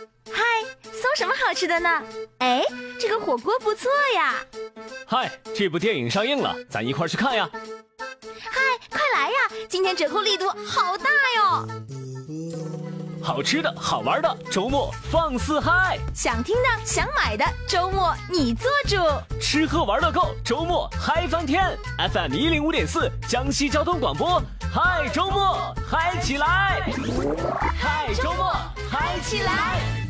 嗨，送什么好吃的呢？哎，这个火锅不错呀。 嗨，这部电影上映了，咱一块去看呀。 嗨，快来呀，今天折扣力度好大哟。 好吃的好玩的，周末放肆嗨， 想听的想买的，周末你做主， 吃喝玩乐够，周末嗨翻天。 FM105.4 江西交通广播，嗨周末嗨起来，嗨周末嗨起来。